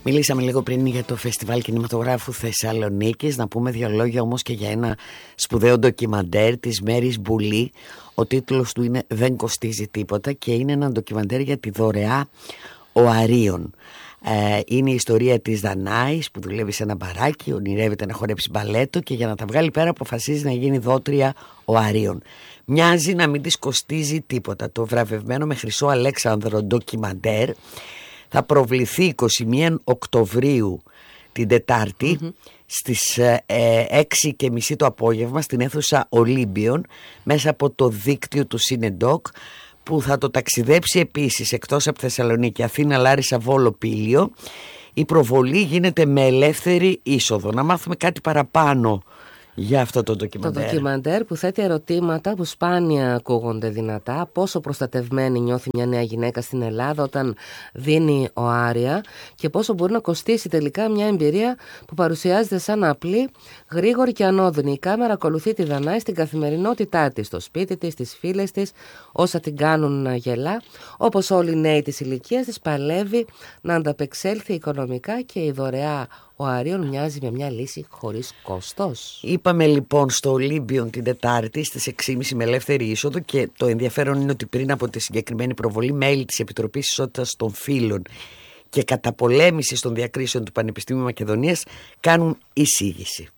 Μιλήσαμε λίγο πριν για το Φεστιβάλ Κινηματογράφου Θεσσαλονίκης. Να πούμε δύο λόγια όμως και για ένα σπουδαίο ντοκιμαντέρ της Μέρης Μπουλή. Ο τίτλος του είναι «Δεν κοστίζει τίποτα» και είναι ένα ντοκιμαντέρ για τη δωρεά οαρίων. Είναι η ιστορία της Δανάης που δουλεύει σε ένα μπαράκι, ονειρεύεται να χορέψει μπαλέτο και για να τα βγάλει πέρα αποφασίζει να γίνει δότρια οαρίων. Μοιάζει να μην της κοστίζει τίποτα. Το βραβευμένο με Χρυσό Αλέξανδρο ντοκιμαντέρ θα προβληθεί 21 Οκτωβρίου την Τετάρτη στις 6:30 το απόγευμα στην αίθουσα Ολύμπιον μέσα από το δίκτυο του Σινεντόκ, που θα το ταξιδέψει επίσης εκτός από Θεσσαλονίκη, Αθήνα, Λάρισα, Βόλο, Πήλιο. Η προβολή γίνεται με ελεύθερη είσοδο. Να μάθουμε κάτι παραπάνω για αυτό το ντοκιμαντέρ. Το ντοκιμαντέρ που θέτει ερωτήματα που σπάνια ακούγονται δυνατά. Πόσο προστατευμένη νιώθει μια νέα γυναίκα στην Ελλάδα όταν δίνει οάρια και πόσο μπορεί να κοστίσει τελικά μια εμπειρία που παρουσιάζεται σαν απλή, γρήγορη και ανώδυνη. Η κάμερα ακολουθεί τη Δανάη στην καθημερινότητά της, στο σπίτι της, στις φίλες της, όσα την κάνουν να γελά. Όπως όλοι οι νέοι της ηλικίας της, παλεύει να ανταπεξέλθει οικονομικά και η δωρεά οαρίων μοιάζει με μια λύση χωρίς κόστος. Είπαμε λοιπόν στο Ολύμπιον την Τετάρτη στις 6:30 με ελεύθερη είσοδο, και το ενδιαφέρον είναι ότι πριν από τη συγκεκριμένη προβολή μέλη της Επιτροπής Ισότητας των Φύλων και Καταπολέμησης των Διακρίσεων του Πανεπιστημίου Μακεδονίας κάνουν εισήγηση.